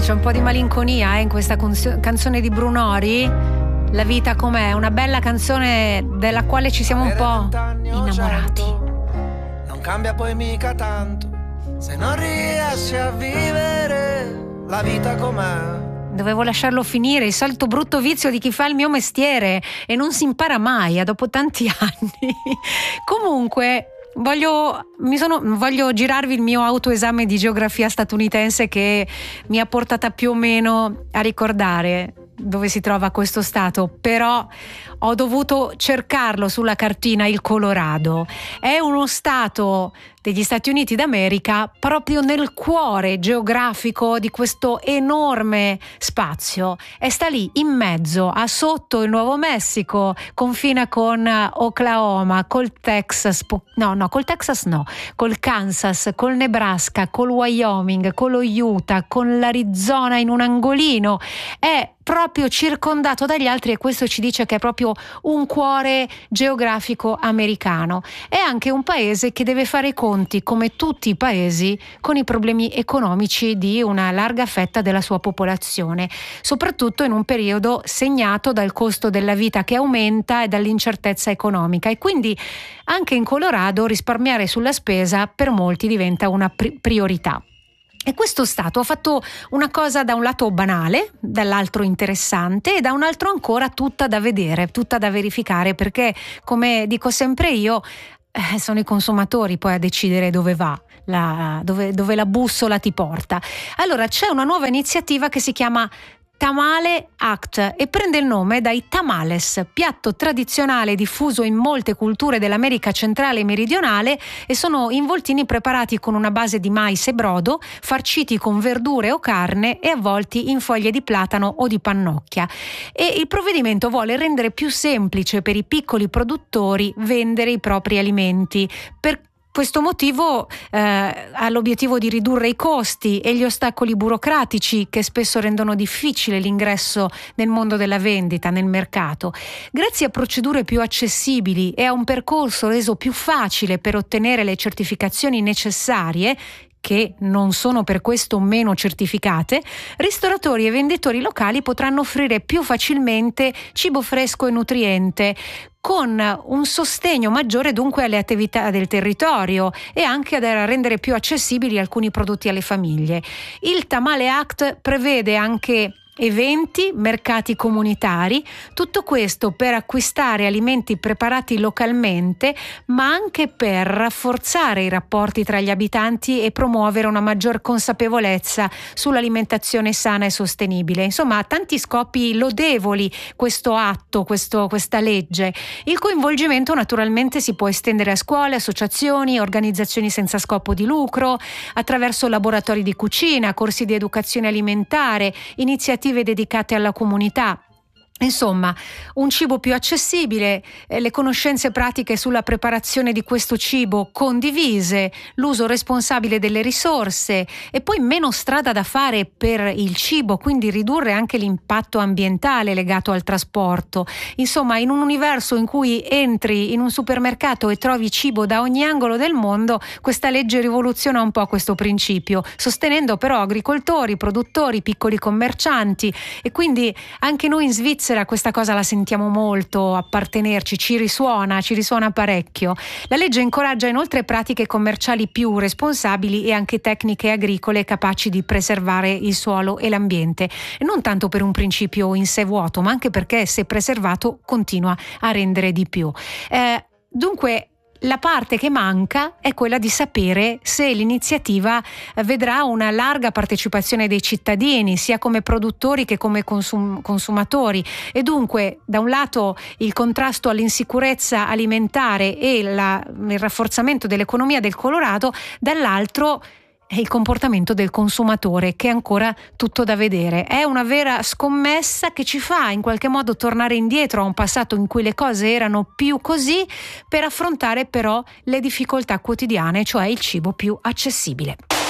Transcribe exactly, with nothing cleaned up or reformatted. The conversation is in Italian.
c'è un po' di malinconia eh, in questa cons- canzone di Brunori. La vita com'è, una bella canzone della quale ci siamo un po' innamorati. Non cambia poi mica tanto se non riesci a vivere la vita com'è. Dovevo lasciarlo finire, il solito brutto vizio di chi fa il mio mestiere, e non si impara mai, dopo tanti anni. Comunque voglio, mi sono, voglio girarvi il mio autoesame di geografia statunitense, che mi ha portata più o meno a ricordare dove si trova questo stato, però ho dovuto cercarlo sulla cartina. Il Colorado è uno stato degli Stati Uniti d'America, proprio nel cuore geografico di questo enorme spazio, e sta lì in mezzo, a sotto il Nuovo Messico, confina con Oklahoma, col Texas, no no col Texas no, col Kansas, col Nebraska, col Wyoming, con lo Utah, con l'Arizona in un angolino. È proprio circondato dagli altri, e questo ci dice che è proprio un cuore geografico americano. È anche un paese che deve fare i conti, come tutti i paesi, con i problemi economici di una larga fetta della sua popolazione, soprattutto in un periodo segnato dal costo della vita che aumenta e dall'incertezza economica, e quindi anche in Colorado risparmiare sulla spesa per molti diventa una pri- priorità. E questo stato ha fatto una cosa da un lato banale, dall'altro interessante, e da un altro ancora tutta da vedere, tutta da verificare, perché, come dico sempre io, eh, sono i consumatori poi a decidere dove va, la, dove, dove la bussola ti porta. Allora, c'è una nuova iniziativa che si chiama Tamale Act e prende il nome dai tamales, piatto tradizionale diffuso in molte culture dell'America centrale e meridionale, e sono involtini preparati con una base di mais e brodo, farciti con verdure o carne e avvolti in foglie di platano o di pannocchia. E il provvedimento vuole rendere più semplice per i piccoli produttori vendere i propri alimenti. Per questo motivo eh, ha l'obiettivo di ridurre i costi e gli ostacoli burocratici che spesso rendono difficile l'ingresso nel mondo della vendita, nel mercato. Grazie a procedure più accessibili e a un percorso reso più facile per ottenere le certificazioni necessarie, che non sono per questo meno certificate, ristoratori e venditori locali potranno offrire più facilmente cibo fresco e nutriente, con un sostegno maggiore dunque alle attività del territorio e anche a rendere più accessibili alcuni prodotti alle famiglie. Il Tamale Act prevede anche eventi, mercati comunitari, tutto questo per acquistare alimenti preparati localmente, ma anche per rafforzare i rapporti tra gli abitanti e promuovere una maggior consapevolezza sull'alimentazione sana e sostenibile. Insomma, ha tanti scopi lodevoli questo atto, questo, questa legge. Il coinvolgimento naturalmente si può estendere a scuole, associazioni, organizzazioni senza scopo di lucro, attraverso laboratori di cucina, corsi di educazione alimentare, iniziative dedicate alla comunità. Insomma, un cibo più accessibile, eh, le conoscenze pratiche sulla preparazione di questo cibo condivise, l'uso responsabile delle risorse, e poi meno strada da fare per il cibo, quindi ridurre anche l'impatto ambientale legato al trasporto. Insomma, in un universo in cui entri in un supermercato e trovi cibo da ogni angolo del mondo, questa legge rivoluziona un po' questo principio, sostenendo però agricoltori, produttori, piccoli commercianti, e quindi anche noi in Svizzera questa cosa la sentiamo molto appartenerci, ci risuona, ci risuona parecchio. La legge incoraggia inoltre pratiche commerciali più responsabili e anche tecniche agricole capaci di preservare il suolo e l'ambiente, e non tanto per un principio in sé vuoto, ma anche perché, se preservato, continua a rendere di più. Eh, dunque la parte che manca è quella di sapere se l'iniziativa vedrà una larga partecipazione dei cittadini, sia come produttori che come consum- consumatori, e dunque da un lato il contrasto all'insicurezza alimentare e la, il rafforzamento dell'economia del Colorado, dall'altro è il comportamento del consumatore, che è ancora tutto da vedere. È una vera scommessa che ci fa in qualche modo tornare indietro a un passato in cui le cose erano più così, per affrontare però le difficoltà quotidiane, cioè il cibo più accessibile.